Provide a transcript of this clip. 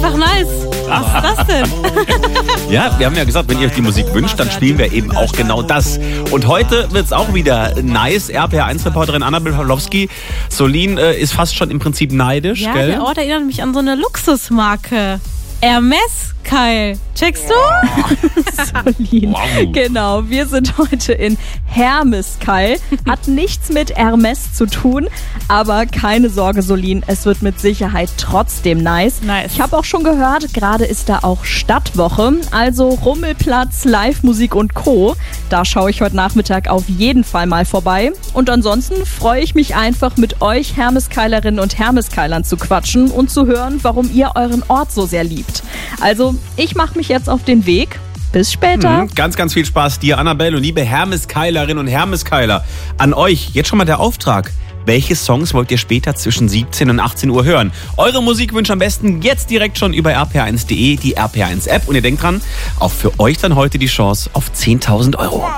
einfach nice. Was ist das denn? Ja, wir haben ja gesagt, wenn ihr euch die Musik wünscht, dann spielen wir eben auch genau das. Und heute wird es auch wieder nice. RPR1-Reporterin Annabel Pawlowski. Solin ist fast schon im Prinzip neidisch, Ja, gell? der Ort erinnert mich an so eine Luxusmarke. Hermes, Kai. Checkst du? Solin. Wow. Genau, wir sind heute in Hermeskeil. Hat nichts mit Hermes zu tun, aber keine Sorge, Solin, es wird mit Sicherheit trotzdem nice. Nice. Ich habe auch schon gehört, gerade ist da auch Stadtwoche, also Rummelplatz, Live-Musik und Co. Da schaue ich heute Nachmittag auf jeden Fall mal vorbei. Und ansonsten freue ich mich einfach, mit euch Hermeskeilerinnen und Hermeskeilern zu quatschen und zu hören, warum ihr euren Ort so sehr liebt. Also, ich mache mich jetzt auf den Weg. Bis später. Ganz, ganz viel Spaß dir, Annabelle, und liebe Hermeskeilerinnen und Hermeskeiler. An euch jetzt schon mal der Auftrag. Welche Songs wollt ihr später zwischen 17 und 18 Uhr hören? Eure Musikwünsche am besten jetzt direkt schon über rpr1.de, die RPR1-App. Und ihr denkt dran, auch für euch dann heute die Chance auf 10.000 Euro.